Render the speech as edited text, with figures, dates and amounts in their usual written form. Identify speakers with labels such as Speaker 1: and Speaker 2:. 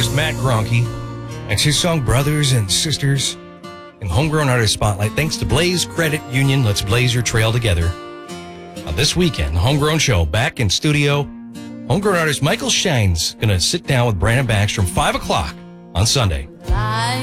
Speaker 1: artist Matt Gronke. That's his song Brothers and Sisters in Homegrown Artist Spotlight. Thanks to Blaze Credit Union. Let's blaze your trail together. This weekend, the Homegrown Show back in studio. Homegrown artist Michael Shine's going to sit down with Brandon Backstrom 5 o'clock on Sunday.